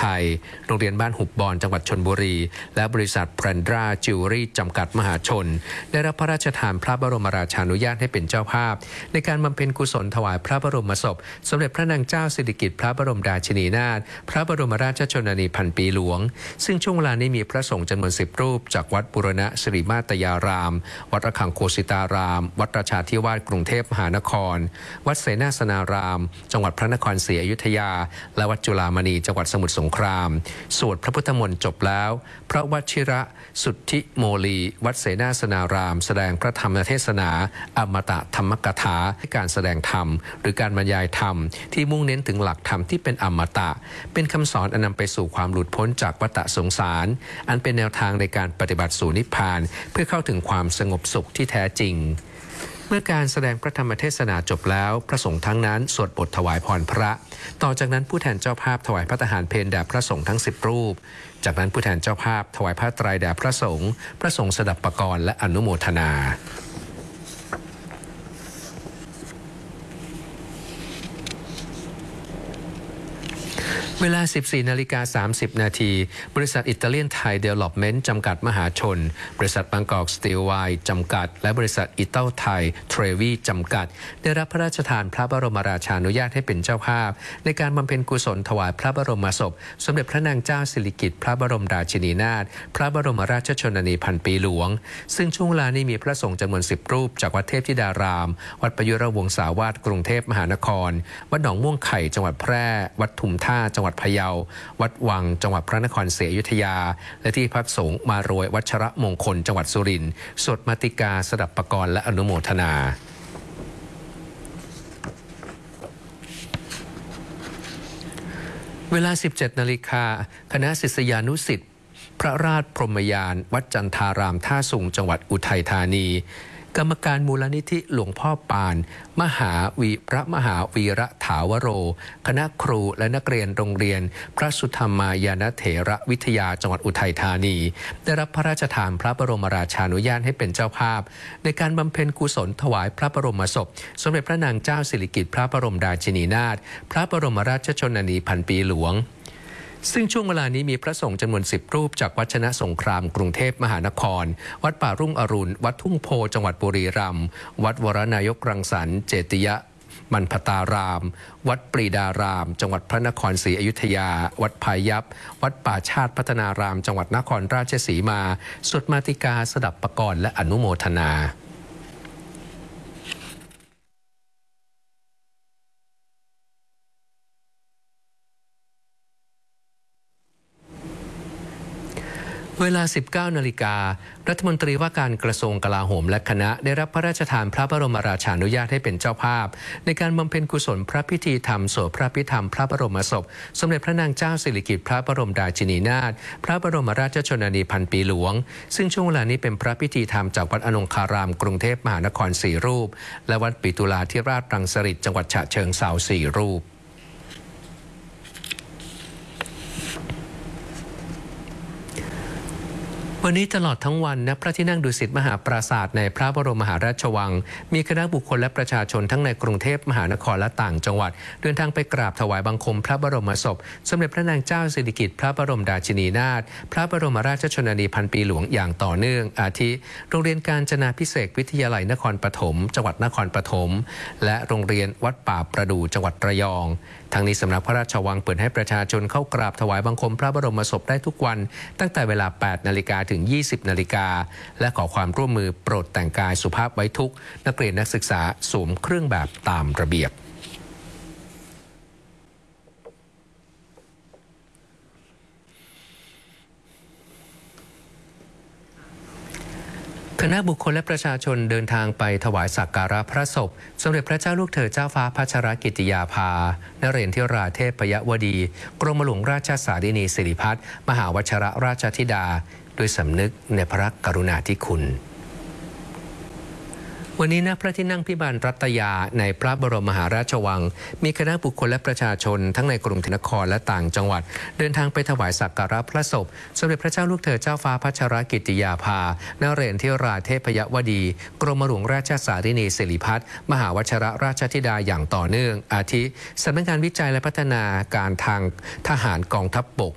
ไทยโรงเรียนบ้านหุบบอนจังหวัดชลบุรีและบริษัทแพรนดราจิวเวลรี่จำกัดมหาชนได้รับพระราชทานพระบรมราชานุญาตให้เป็นเจ้าภาพในการบำเพ็ญกุศลถวายพระบรมศพสมเด็จพระนางเจ้าสิริกิติ์พระบรมราชินีนาถพระบรมราชชนนีพันปีหลวงซึ่งช่วงเวลานี้มีพระสงฆ์จำนวน10 รูปจากวัดบูรณะสิริมาตยารามวัดระฆังโคสิตารามวัดราชาธิวาสกรุงเทพมหานครวัดเสนาสนารามจังหวัดพระนครศรีอยุธยาและวัดจุฬามณีจังหวัดสมุทรสงครามสวดพระพุทธมนต์จบแล้วพระวชิระสุทธิโมลีวัดเสนาสนารามแสดงพระธรรมเทศนาอมตะธรรมกถาการแสดงธรรมหรือการบรรยายธรรมที่มุ่งเน้นถึงหลักธรรมที่เป็นอมตะเป็นคำสอนอันนำไปสู่ความหลุดพ้นจากวัฏสงสารอันเป็นแนวทางในการปฏิบัติสู่นิพพานเพื่อเข้าถึงความสงบสุขที่แท้จริงเมื่อการแสดงพระธรรมเทศนาจบแล้วพระสงฆ์ทั้งนั้นสวดบทถวายพรพระต่อจากนั้นผู้แทนเจ้าภาพถวายพระทหารเพลแด่พระสงฆ์ทั้ง10 รูปจากนั้นผู้แทนเจ้าภาพถวายผ้าไตรแด่พระสงฆ์สดับปกรณ์และอนุโมทนาเวลา 14:30 นาทีบริษัทอิตาเลียนไทยเดเวลลอปเมนต์จำกัดมหาชนบริษัทบางกอกสตีลไวน์จำกัดและบริษัทอิตาลไทยเทรวีจำกัดได้รับพระราชทานพระบรมราชานุญาตให้เป็นเจ้าภาพในการบำเพ็ญกุศลถวายพระบรมศพสมเด็จพระนางเจ้าสิริกิติ์พระบรมราชินีนาถพระบรมราชชนนีพันปีหลวงซึ่งช่วงเวลานี้มีพระสงฆ์จำนวน10 รูปจากวัดเทพธิดารามวัดประยุรวงศาวาสกรุงเทพมหานครวัดหนองม่วงไข่จังหวัดแพร่วัดทุมท่าจังหวัดพะเยาวัดวังจังหวัดพระนครศรีอยุธยาและที่พักสงฆ์มารวยวัชรมงคลจังหวัดสุรินทร์สวดมาติกาสดับปกรณ์และอนุโมทนาเวลา 17 นาฬิกาคณะศิษยานุศิษย์พระราชพรหมยานวัดจันทารามท่าสุงจังหวัดอุทัยธานีกรรมการมูลนิธิหลวงพ่อปานพระมหาวีระถาวโรคณะครูและนักเรียนโรงเรียนพระสุธรรมายานเถระวิทยาจังหวัดอุทัยธานีได้รับพระราชทานพระบรมราชานุญาตให้เป็นเจ้าภาพในการบำเพ็ญกุศลถวายพระบรมศพสมเด็จพระนางเจ้าสิริกิติ์พระบรมราชินีนาถพระบรมราชชนนีพันปีหลวงซึ่งช่วงเวลานี้มีพระสงฆ์จำนวน10 รูปจากวัดชนะสงครามกรุงเทพมหานครวัดป่ารุ่งอรุณวัดทุ่งโพจังหวัดบุรีรัมย์วัดวรนายกรังสรรค์เจติยมัณฑตารามวัดปรีดารามจังหวัดพระนครศรีอยุธยาวัดพายัพวัดป่าชาติพัฒนารามจังหวัดนครราชสีมาสวดมาติกาสดับปกรณ์และอนุโมทนาเวลา 19 นาฬิการัฐมนตรีว่าการกระทรวงกลาโหมและคณะได้รับพระราชทานพระบรมราชานุญาตให้เป็นเจ้าภาพในการบำเพ็ญกุศลพระพิธีธรรมสวดพระพิธรรมพระบรมศพสมเด็จพระนางเจ้าสิริกิติ์พระบรมราชินีนาถพระบรมราชชนนีพันปีหลวงซึ่งช่วงเวลานี้เป็นพระพิธีธรรมจากวัดอนงคารามกรุงเทพมหานคร4 รูปและวัดปิตุลาธิราชรังสฤษฎ์จังหวัดฉะเชิงเทรา4 รูปวันนี้ตลอดทั้งวันณพระที่นั่งดุสิตมหาปราสาทในพระบรมมหาราชวังมีคณะบุคคลและประชาชนทั้งในกรุงเทพมหานครและต่างจังหวัดเดินทางไปกราบถวายบังคมพระบรมศพสมเด็จพระนางเจ้าสิริกิติ์พระบรมราชินีนาถพระบรมราชชนนีพันปีหลวงอย่างต่อเนื่องอาทิโรงเรียนกาญจนาภิเษกวิทยาลัยนครปฐมจังหวัดนครปฐมและโรงเรียนวัดป่าประดู่จังหวัดระยองทางนี้สำนักพระราชวังเปิดให้ประชาชนเข้ากราบถวายบังคมพระบรมศพได้ทุกวันตั้งแต่เวลา 8 นาฬิกาถึง 20 นาฬิกาและขอความร่วมมือโปรดแต่งกายสุภาพไว้ทุกนักเรียนนักศึกษาสวมเครื่องแบบตามระเบียบคณะบุคคลและประชาชนเดินทางไปถวายสักการะพระศพสมเด็จพระเจ้าลูกเธอเจ้าฟ้าพัชรกิติยาภานเรนทิราเทพยวดีกรมหลวงราชสารินีสิริพัฒน์มหาวชรราชธิดาด้วยสำนึกในพระกรุณาธิคุณ วันนี้ณพระที่นั่งพิบาลรัตยาในพระบรมมหาราชวังมีคณะบุคคลและประชาชนทั้งในกรุงเทพนครและต่างจังหวัดเดินทางไปถวายสักการะพระศพสมเด็จพระเจ้าลูกเธอเจ้าฟ้าพัชรกิติยาภานเรนทิราเทพยวดีกรมหลวงราชสารินีสิริพัฒน์มหาวชรราชธิดาอย่างต่อเนื่องอาทิสำนักงานวิจัยและพัฒนาการทางทหารกองทัพบก